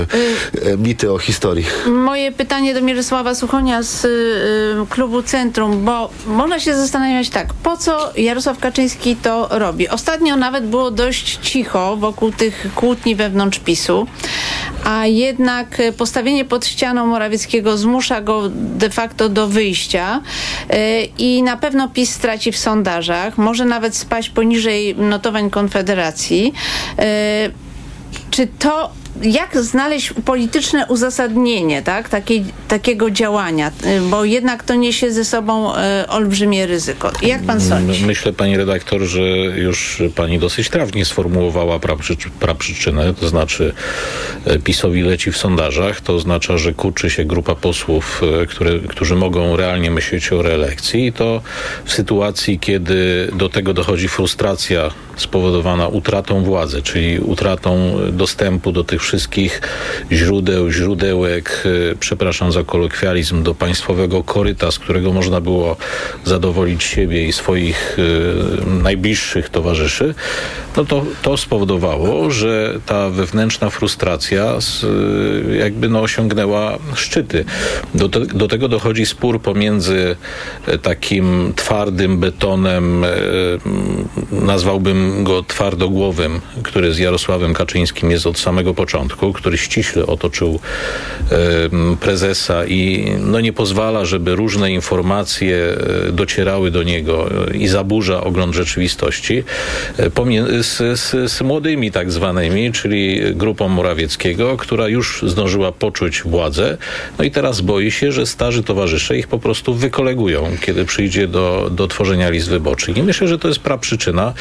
mity o historii. Moje pytanie do Mirosława Suchonia z klubu Centrum, bo można się zastanawiać tak, po co Jarosław Kaczyński to robi? Ostatnio nawet było dość cicho wokół tych kłótni wewnątrz PiS-u, a jednak postawienie pod ścianą Morawieckiego zmusza go de facto do wyjścia i na pewno PiS straci w sondażach, może nawet spaść poniżej notowań Konfederacji. Jak znaleźć polityczne uzasadnienie, tak, takiego działania, bo jednak to niesie ze sobą olbrzymie ryzyko. Jak pan sądzi? Myślę, pani redaktor, że już pani dosyć trafnie sformułowała praprzyczynę, to znaczy PiS-owi leci w sondażach, to oznacza, że kurczy się grupa posłów, którzy mogą realnie myśleć o reelekcji, i to w sytuacji, kiedy do tego dochodzi frustracja spowodowana utratą władzy, czyli utratą dostępu do tych wszystkich źródełek, przepraszam za kolokwializm, do państwowego koryta, z którego można było zadowolić siebie i swoich najbliższych towarzyszy, no to spowodowało, że ta wewnętrzna frustracja osiągnęła szczyty. Do tego dochodzi spór pomiędzy takim twardym betonem, nazwałbym go twardogłowym, który z Jarosławem Kaczyńskim jest od samego początku, który ściśle otoczył prezesa i nie pozwala, żeby różne informacje docierały do niego i zaburza ogląd rzeczywistości, z młodymi tak zwanymi, czyli grupą Morawieckiego, która już zdążyła poczuć władzę, i teraz boi się, że starzy towarzysze ich po prostu wykolegują, kiedy przyjdzie do tworzenia list wyborczych. I myślę, że to jest praprzyczyna.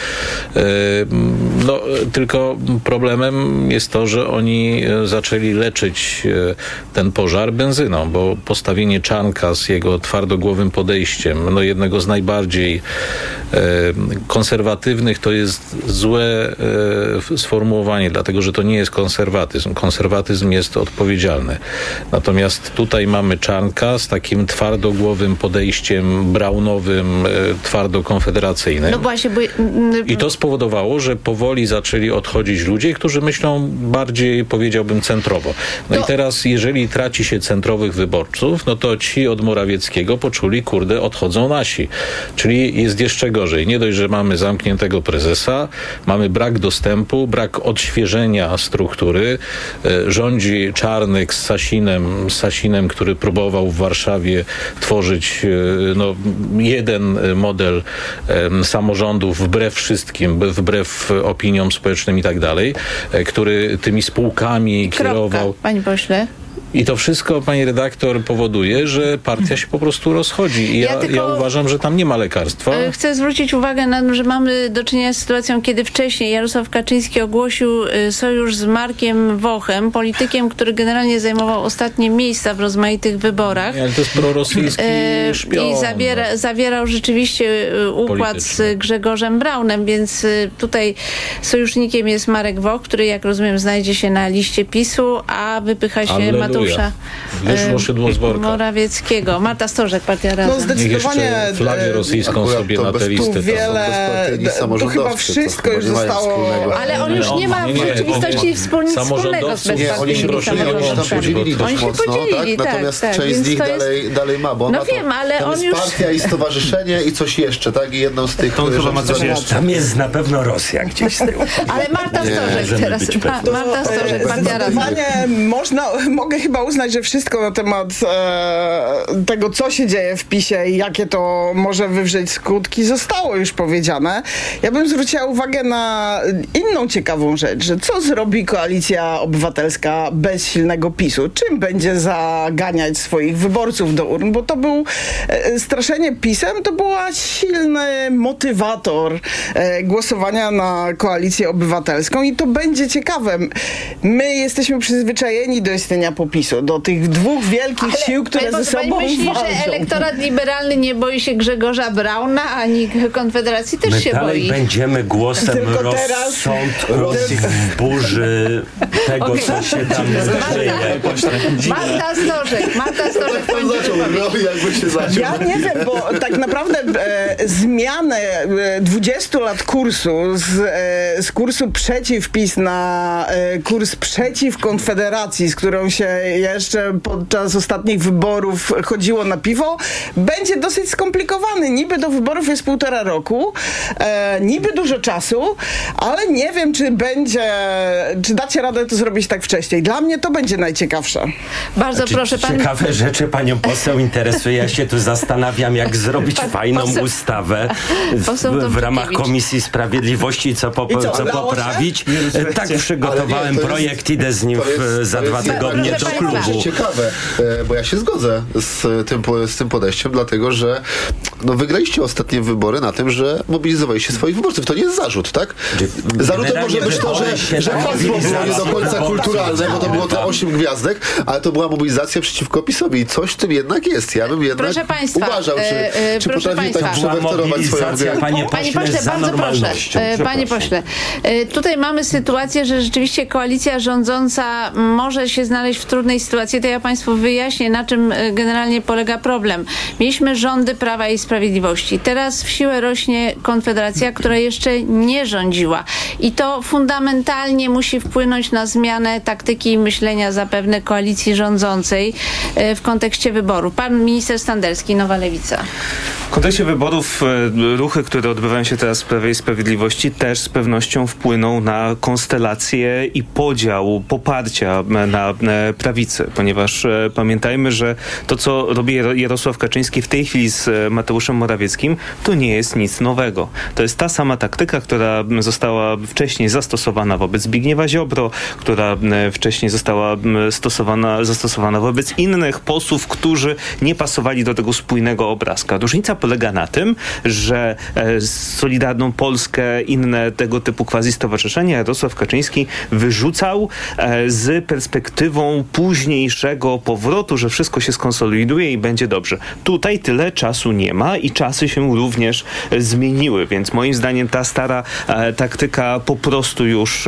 Tylko problemem jest to, że oni zaczęli leczyć ten pożar benzyną, bo postawienie Czarnka z jego twardogłowym podejściem, jednego z najbardziej konserwatywnych, to jest złe sformułowanie, dlatego że to nie jest konserwatyzm. Konserwatyzm jest odpowiedzialny. Natomiast tutaj mamy Czarnka z takim twardogłowym podejściem braunowym, twardo konfederacyjnym. No właśnie, I to spowodowało, że powoli zaczęli odchodzić ludzie, którzy myślą bardziej, powiedziałbym, centrowo. I teraz, jeżeli traci się centrowych wyborców, to ci od Morawieckiego poczuli, odchodzą nasi. Czyli jest jeszcze gorzej. Nie dość, że mamy zamkniętego prezesa, mamy brak dostępu, brak odświeżenia struktury. Rządzi Czarnek z Sasinem, który próbował w Warszawie tworzyć jeden model samorządów wbrew wszystkim, wbrew opiniom społecznym i tak dalej, który tymi spółkami kierował. Panie pośle. I to wszystko, pani redaktor, powoduje, że partia się po prostu rozchodzi. I ja uważam, że tam nie ma lekarstwa. Chcę zwrócić uwagę na to, że mamy do czynienia z sytuacją, kiedy wcześniej Jarosław Kaczyński ogłosił sojusz z Markiem Wochem, politykiem, który generalnie zajmował ostatnie miejsca w rozmaitych wyborach. Ale to jest prorosyjski szpion. I zawierał rzeczywiście układ z Grzegorzem Braunem, więc tutaj sojusznikiem jest Marek Woch, który, jak rozumiem, znajdzie się na liście PiS-u, a wypycha się Mateusza Morawieckiego. Marta Stożek, Partia Razem. Zdecydowanie flagę rosyjską sobie na tę listę. To chyba wszystko już zostało. Ale on już nie ma w rzeczywistości wspólnego z bezpartyjnymi samorządowcami. Oni się podzielili, tak. Natomiast część z nich dalej ma, bo wiem, ale tam on jest już... partia i stowarzyszenie i coś jeszcze, tak? I jedną z tych... Tam jest na pewno Rosja gdzieś z tyłu. Ale Marta Stożek teraz. Marta Stożek, Partia Razem. Mogę chyba uznać, że wszystko na temat tego, co się dzieje w PiS-ie i jakie to może wywrzeć skutki, zostało już powiedziane. Ja bym zwróciła uwagę na inną ciekawą rzecz, że co zrobi Koalicja Obywatelska bez silnego PiS-u? Czym będzie zaganiać swoich wyborców do urn? Bo to był straszenie PiS-em, to była silny motywator głosowania na Koalicję Obywatelską i to będzie ciekawe. My jesteśmy przyzwyczajeni do istnienia po PiS-ie. PiS-u, do tych dwóch wielkich sił, które ze sobą pani myśli, walczą. że elektorat liberalny nie boi się Grzegorza Brauna, ani Konfederacji też My się dalej boi. będziemy głosem Tylko teraz- rozsądku w burzy tego, co się tam dzieje. Marta Stożek. Jakby się zaczął. Ja nie wiem, bo tak naprawdę zmianę 20 lat kursu z kursu przeciw PiS na kurs przeciw Konfederacji, z którą się jeszcze podczas ostatnich wyborów chodziło na piwo, będzie dosyć skomplikowany. Niby do wyborów jest 1,5 roku, niby dużo czasu, ale nie wiem, czy dacie radę to zrobić tak wcześniej. Dla mnie to będzie najciekawsze. Bardzo proszę pan. Ciekawe rzeczy panią poseł interesuje. Ja się tu zastanawiam, jak zrobić fajną ustawę w ramach Komisji Sprawiedliwości, co poprawić. Tak przygotowałem projekt, idę z nim za 2 tygodnie do klubu. To jest ciekawe, bo ja się zgodzę z tym podejściem, dlatego że wygraliście ostatnie wybory na tym, że mobilizowaliście swoich wyborców. To nie jest zarzut, tak? Zarzutem może być to, że hasło było nie do końca kulturalne, bo to było te 8 gwiazdek, ale to była mobilizacja przeciwko PiS-owi. Coś w tym jednak jest. Ja bym jednak uważał, czy potrafi tak przewerterować swoją grę. Panie pośle, bardzo proszę. Panie pośle, tutaj mamy sytuację, że rzeczywiście koalicja rządząca może się znaleźć w trudnej sytuacji. To ja państwu wyjaśnię, na czym generalnie polega problem. Mieliśmy rządy Prawa i Sprawiedliwości. Teraz w siłę rośnie Konfederacja, która jeszcze nie rządziła. I to fundamentalnie musi wpłynąć na zmianę taktyki myślenia zapewne koalicji rządzącej w kontekście wyborów. Pan minister Standerski, Nowa Lewica. W kontekście wyborów ruchy, które odbywają się teraz w Prawie i Sprawiedliwości, też z pewnością wpłyną na konstelację i podział poparcia na prawicy, ponieważ pamiętajmy, że to, co robi Jarosław Kaczyński w tej chwili z Mateuszem Morawieckim, to nie jest nic nowego. To jest ta sama taktyka, która została wcześniej zastosowana wobec Zbigniewa Ziobro, która wcześniej została zastosowana wobec innych posłów, którzy nie pasowali do tego spójnego obrazka. Różnica polega na tym, że Solidarną Polskę, inne tego typu quasi-stowarzyszenia Jarosław Kaczyński wyrzucał z perspektywą późniejszego powrotu, że wszystko się skonsoliduje i będzie dobrze. Tutaj tyle czasu nie ma i czasy się również zmieniły, więc moim zdaniem ta stara taktyka po prostu już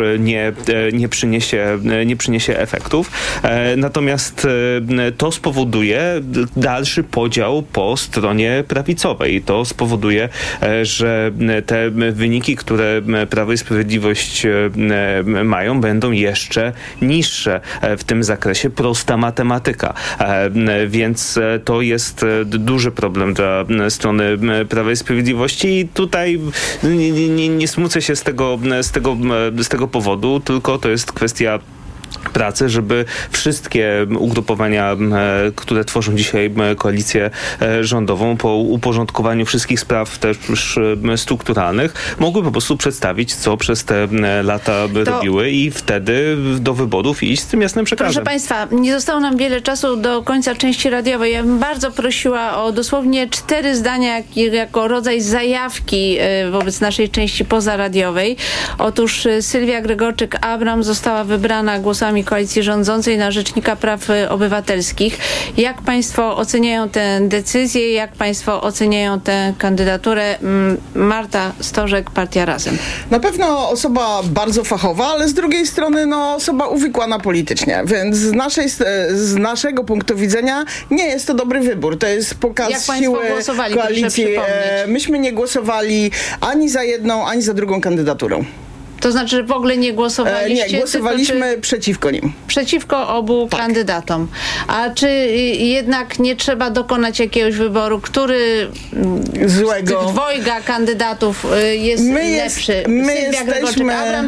nie przyniesie efektów. Natomiast to spowoduje dalszy podział po stronie prawicowej. To spowoduje, że te wyniki, które Prawo i Sprawiedliwość mają, będą jeszcze niższe w tym zakresie. Prosta matematyka. Więc to jest duży problem dla strony Prawa i Sprawiedliwości i tutaj nie smucę się z tego powodu, tylko to jest kwestia pracy, żeby wszystkie ugrupowania, które tworzą dzisiaj koalicję rządową, po uporządkowaniu wszystkich spraw też strukturalnych, mogły po prostu przedstawić, co przez te lata robiły i wtedy do wyborów iść z tym jasnym przekazem. Proszę państwa, nie zostało nam wiele czasu do końca części radiowej. Ja bym bardzo prosiła o dosłownie 4 zdania jako rodzaj zajawki wobec naszej części pozaradiowej. Otóż Sylwia Gregorczyk-Abram została wybrana głosami koalicji rządzącej na Rzecznika Praw Obywatelskich. Jak państwo oceniają tę decyzję? Jak państwo oceniają tę kandydaturę? Marta Stożek, Partia Razem. Na pewno osoba bardzo fachowa, ale z drugiej strony osoba uwikłana politycznie, więc z naszego punktu widzenia nie jest to dobry wybór. To jest pokaz siły koalicji. Myśmy nie głosowali ani za jedną, ani za drugą kandydaturą. To znaczy, że w ogóle nie głosowaliście? Nie, głosowaliśmy przeciwko nim. Przeciwko obu kandydatom. A czy jednak nie trzeba dokonać jakiegoś wyboru, który z tych dwojga kandydatów jest lepszy? Sylwia Gregorczyk-Abram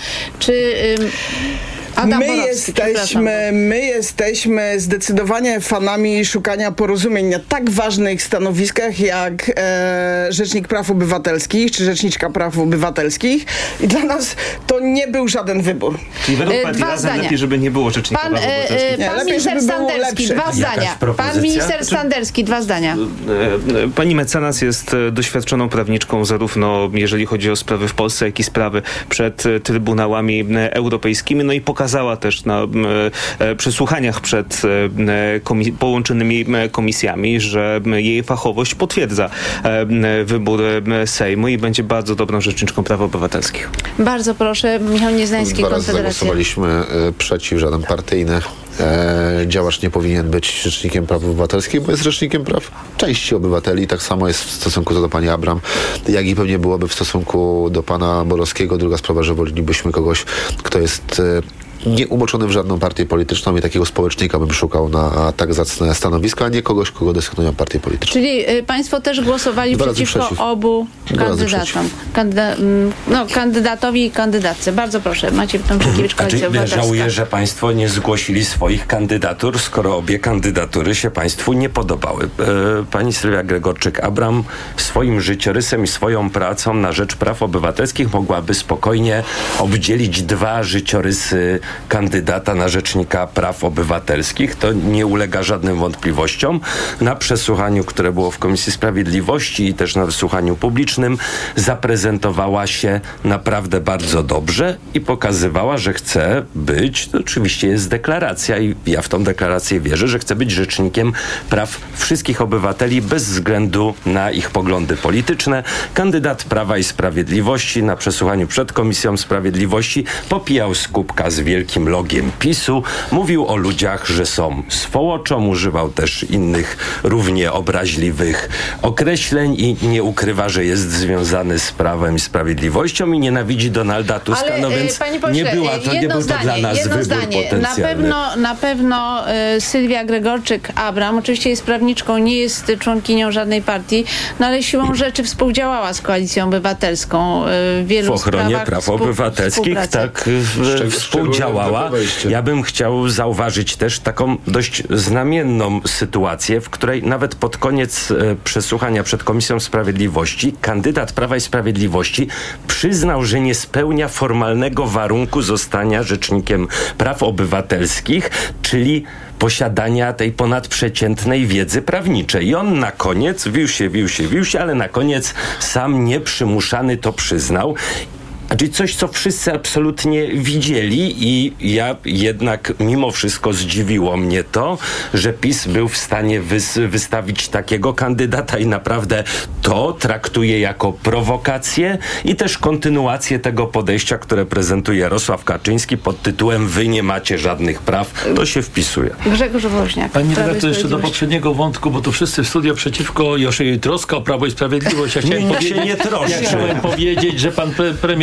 Adam Borowski, my jesteśmy zdecydowanie fanami szukania porozumień na tak ważnych stanowiskach jak Rzecznik Praw Obywatelskich czy Rzeczniczka Praw Obywatelskich i dla nas to nie był żaden wybór. Czyli według Partii Razem lepiej, żeby nie było Rzecznika Praw Obywatelskich. Pan minister Standerski, 2 zdania. Pan minister Standerski, 2 zdania. Pani mecenas jest doświadczoną prawniczką, zarówno jeżeli chodzi o sprawy w Polsce, jak i sprawy przed trybunałami europejskimi, i pokazała pokazała też na przesłuchaniach przed połączonymi komisjami, że jej fachowość potwierdza wybór Sejmu i będzie bardzo dobrą rzeczniczką praw obywatelskich. Bardzo proszę, Michał Nieznański, 2 razy Konfederacja. zagłosowaliśmy przeciw, żaden partyjny działacz nie powinien być rzecznikiem praw obywatelskich, bo jest rzecznikiem praw części obywateli. Tak samo jest w stosunku do pani Abram, jak i pewnie byłoby w stosunku do pana Borowskiego. Druga sprawa, że wolelibyśmy kogoś, kto jest nie umoczony w żadną partię polityczną i takiego społecznika bym szukał na tak zacne stanowisko, a nie kogoś, kogo desygnują partie polityczne. Czyli państwo też głosowali przeciwko obu kandydatom. Kandydatowi i kandydatce. Bardzo proszę. Maciej Tomczykiewicz, Koalicja Obywatelska. Żałuję, że państwo nie zgłosili swoich kandydatur, skoro obie kandydatury się państwu nie podobały. Pani Sylwia Gregorczyk-Abram swoim życiorysem i swoją pracą na rzecz praw obywatelskich mogłaby spokojnie obdzielić 2 życiorysy kandydata na rzecznika praw obywatelskich. To nie ulega żadnym wątpliwościom. Na przesłuchaniu, które było w Komisji Sprawiedliwości i też na wysłuchaniu publicznym, zaprezentowała się naprawdę bardzo dobrze i pokazywała, że chce być, to oczywiście jest deklaracja i ja w tą deklarację wierzę, że chce być rzecznikiem praw wszystkich obywateli bez względu na ich poglądy polityczne. Kandydat Prawa i Sprawiedliwości na przesłuchaniu przed Komisją Sprawiedliwości popijał z kubka z wielkim logiem PiS-u, mówił o ludziach, że są swołoczą, używał też innych równie obraźliwych określeń i nie ukrywa, że jest związany z Prawem i Sprawiedliwością i nienawidzi Donalda Tuska, więc panie pośle, nie był to dla nas wybór potencjalny. Na pewno Sylwia Gregorczyk-Abram oczywiście jest prawniczką, nie jest członkinią żadnej partii, no ale siłą rzeczy współdziałała z Koalicją Obywatelską w wielu w ochronie sprawach praw obywatelskich tak współdziałała. Ja bym chciał zauważyć też taką dość znamienną sytuację, w której nawet pod koniec przesłuchania przed Komisją Sprawiedliwości kandydat Prawa i Sprawiedliwości przyznał, że nie spełnia formalnego warunku zostania rzecznikiem praw obywatelskich, czyli posiadania tej ponadprzeciętnej wiedzy prawniczej. I on na koniec wił się, ale na koniec sam nieprzymuszany to przyznał. Czyli coś, co wszyscy absolutnie widzieli i ja jednak mimo wszystko zdziwiło mnie to, że PiS był w stanie wystawić takiego kandydata i naprawdę to traktuje jako prowokację i też kontynuację tego podejścia, które prezentuje Jarosław Kaczyński pod tytułem "Wy nie macie żadnych praw". To się wpisuje. Grzegorz Woźniak. Pani redaktor, jeszcze do poprzedniego wątku, bo tu wszyscy w studio przeciwko Joszej troska o Prawo i Sprawiedliwość. Ja chciałem powiedzieć, że pan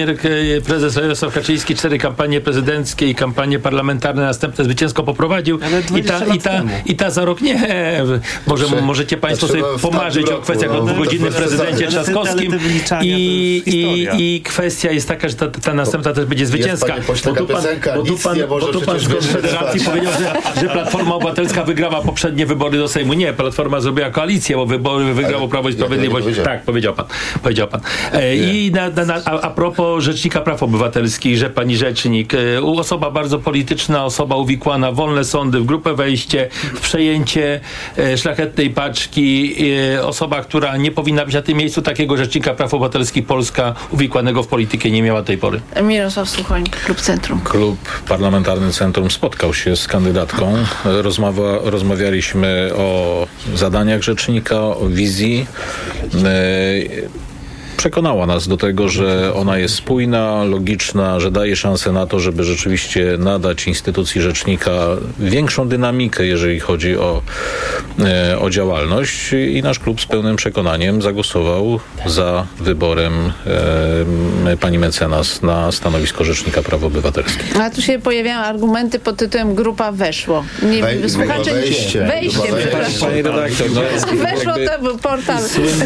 prezes Jarosław Kaczyński 4 kampanie prezydenckie i kampanie parlamentarne następne zwycięsko poprowadził i ta za rok nie. Możecie państwo sobie pomarzyć o kwestiach o 2-godzinnym prezydencie Trzaskowskim i kwestia jest taka, że ta następna też będzie zwycięska. Bo tu pan z Konfederacji powiedział, że Platforma Obywatelska wygrała poprzednie wybory do Sejmu. Nie, Platforma zrobiła koalicję, bo wybory wygrało Prawo i Sprawiedliwość. Tak, powiedział pan. I a propos Rzecznika Praw Obywatelskich, że pani rzecznik, osoba bardzo polityczna, osoba uwikłana w wolne sądy, w grupę wejście, w przejęcie szlachetnej paczki, osoba, która nie powinna być na tym miejscu, takiego Rzecznika Praw Obywatelskich Polska uwikłanego w politykę nie miała tej pory. Mirosław Suchoń, Klub Centrum. Klub Parlamentarny Centrum spotkał się z kandydatką. Rozmawialiśmy o zadaniach rzecznika, o wizji. Przekonała nas do tego, że ona jest spójna, logiczna, że daje szansę na to, żeby rzeczywiście nadać instytucji rzecznika większą dynamikę, jeżeli chodzi o działalność i nasz klub z pełnym przekonaniem zagłosował za wyborem pani mecenas na stanowisko Rzecznika Praw Obywatelskich. A tu się pojawiają argumenty pod tytułem grupa weszło. Wejście. Pani redaktor, Weszło to był portal.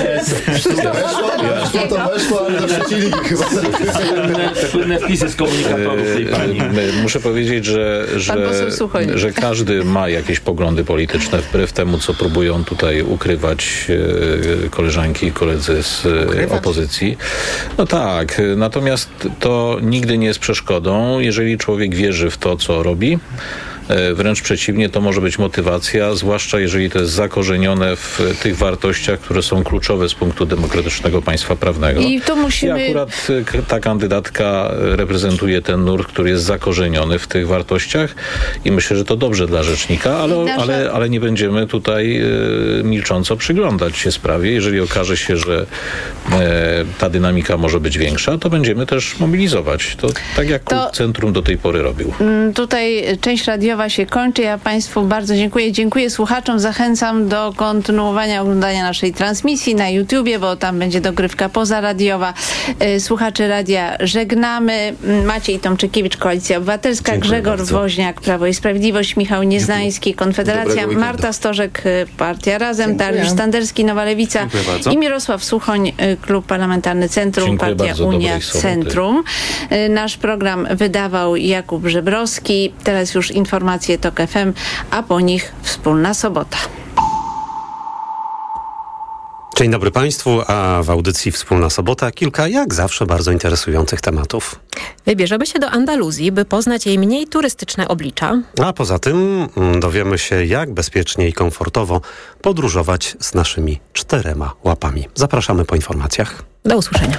To weszło, ale zaprzecili chyba. Słynne wpisy z komunikatorów tej pani. Muszę powiedzieć, że każdy ma jakieś poglądy polityczne wbrew temu, co próbują tutaj ukrywać koleżanki i koledzy z opozycji. No tak, natomiast to nigdy nie jest przeszkodą, jeżeli człowiek wierzy w to, co robi, Wręcz przeciwnie, to może być motywacja, zwłaszcza jeżeli to jest zakorzenione w tych wartościach, które są kluczowe z punktu demokratycznego państwa prawnego. I tu musimy... I akurat ta kandydatka reprezentuje ten nurt, który jest zakorzeniony w tych wartościach i myślę, że to dobrze dla rzecznika, ale nie będziemy tutaj milcząco przyglądać się sprawie. Jeżeli okaże się, że ta dynamika może być większa, to będziemy też mobilizować. To tak jak Centrum do tej pory robił. Tutaj część radiowa się kończy. Ja Państwu bardzo dziękuję. Dziękuję słuchaczom. Zachęcam do kontynuowania oglądania naszej transmisji na YouTubie, bo tam będzie dogrywka pozaradiowa. Słuchacze radia żegnamy. Maciej Tomczykiewicz, Koalicja Obywatelska, dziękuję Grzegor bardzo. Woźniak, Prawo i Sprawiedliwość, Michał Nieznański, Konfederacja, Marta Stożek, Partia Razem, Dariusz Standerski, Nowa Lewica i Mirosław Suchoń, Klub Parlamentarny Centrum, dziękuję Partia bardzo. Unia Centrum. Nasz program wydawał Jakub Żebrowski. Teraz już informacje TOK FM, a po nich Wspólna Sobota. Dzień dobry Państwu, a w audycji Wspólna Sobota kilka, jak zawsze, bardzo interesujących tematów. Wybierzemy się do Andaluzji, by poznać jej mniej turystyczne oblicza. A poza tym dowiemy się, jak bezpiecznie i komfortowo podróżować z naszymi 4 łapami. Zapraszamy po informacjach. Do usłyszenia.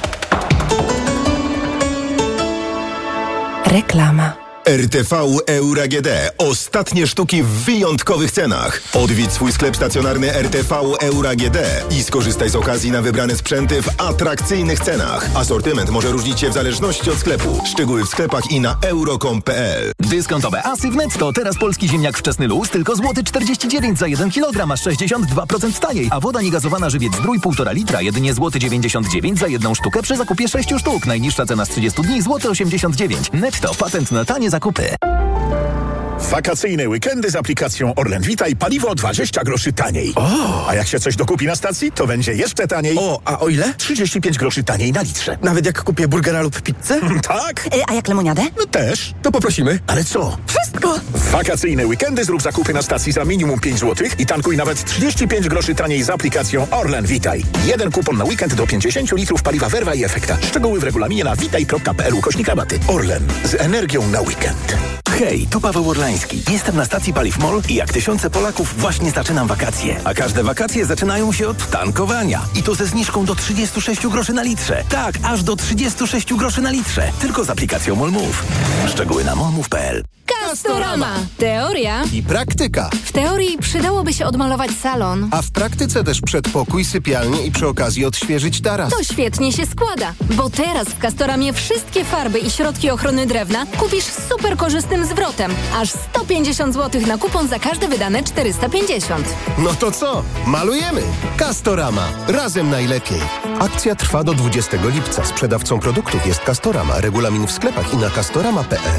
Reklama. RTV Euro AGD. Ostatnie sztuki w wyjątkowych cenach. Odwiedź swój sklep stacjonarny RTV Euro AGD i skorzystaj z okazji na wybrane sprzęty w atrakcyjnych cenach. Asortyment może różnić się w zależności od sklepu. Szczegóły w sklepach i na euro.com.pl. Dyskontowe asy w Netto. Teraz polski ziemniak wczesny luz tylko złoty 49 za 1 kg, a 62% taniej. A woda niegazowana Żywiec Zdrój 1,5 litra jedynie złoty 99 za 1 sztukę przy zakupie 6 sztuk. Najniższa cena z 30 dni złoty 89. Netto. Patent na tanie zakupy. Wakacyjne weekendy z aplikacją Orlen Vitaj, paliwo 20 groszy taniej. O! A jak się coś dokupi na stacji, to będzie jeszcze taniej. O, a o ile? 35 groszy taniej na litrze. Nawet jak kupię burgera lub pizzę? Tak. A jak lemoniadę? No też. To poprosimy. Ale co? Wszystko! W wakacyjne weekendy zrób zakupy na stacji za minimum 5 zł i tankuj nawet 35 groszy taniej z aplikacją Orlen Vitaj. Jeden kupon na weekend do 50 litrów paliwa Verva i Efekta. Szczegóły w regulaminie na vitaj.pl/rabaty. Orlen. Z energią na weekend. Hej, tu Paweł Orlański. Jestem na stacji Paliw MOL i jak tysiące Polaków właśnie zaczynam wakacje. A każde wakacje zaczynają się od tankowania. I to ze zniżką do 36 groszy na litrze. Tak, aż do 36 groszy na litrze. Tylko z aplikacją MOL Move. Szczegóły na molmove.pl. Castorama. Teoria i praktyka. W teorii przydałoby się odmalować salon. A w praktyce też przedpokój, sypialnię i przy okazji odświeżyć taras. To świetnie się składa, bo teraz w Castoramie wszystkie farby i środki ochrony drewna kupisz z super korzystnym zwrotem. Aż 150 zł na kupon za każde wydane 450. No to co? Malujemy! Castorama. Razem najlepiej. Akcja trwa do 20 lipca. Sprzedawcą produktów jest Castorama. Regulamin w sklepach i na castorama.pl.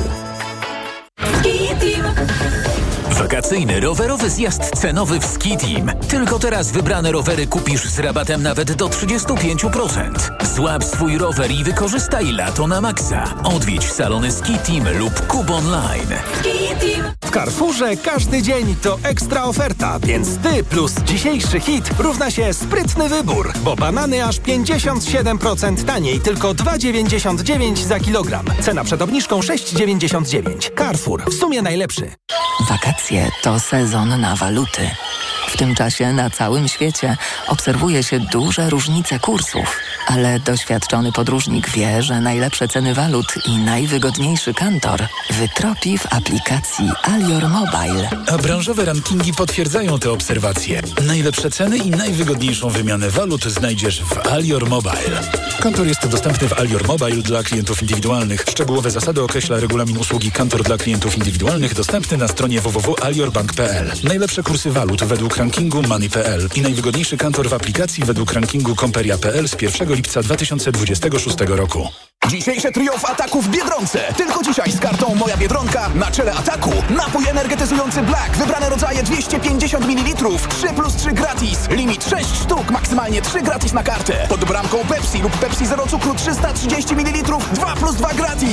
Wakacyjny rowerowy zjazd cenowy w Ski Team. Tylko teraz wybrane rowery kupisz z rabatem nawet do 35%. Złap swój rower i wykorzystaj lato na maksa. Odwiedź salony Ski Team lub Kub Online. Ski Team. W Carrefourze każdy dzień to ekstra oferta, więc ty plus dzisiejszy hit równa się sprytny wybór, bo banany aż 57% taniej, tylko 2,99 za kilogram. Cena przed obniżką 6,99. Carrefour. W sumie najlepszy. Wakacje to sezon na waluty. W tym czasie na całym świecie obserwuje się duże różnice kursów, ale doświadczony podróżnik wie, że najlepsze ceny walut i najwygodniejszy kantor wytropi w aplikacji Alior Mobile. A branżowe rankingi potwierdzają te obserwacje. Najlepsze ceny i najwygodniejszą wymianę walut znajdziesz w Alior Mobile. Kantor jest dostępny w Alior Mobile dla klientów indywidualnych. Szczegółowe zasady określa regulamin usługi Kantor dla klientów indywidualnych dostępny na stronie www.aliorbank.pl. Najlepsze kursy walut według rankingu Money.pl i najwygodniejszy kantor w aplikacji według rankingu Komperia.pl z 1 lipca 2026 roku. Dzisiejsze trio w ataku w Biedronce. Tylko dzisiaj z kartą Moja Biedronka na czele ataku. Napój energetyzujący Black. Wybrane rodzaje 250 ml. 3+3 gratis. Limit 6 sztuk. Maksymalnie 3 gratis na kartę. Pod bramką Pepsi lub Pepsi Zero Cukru 330 ml. 2+2 gratis.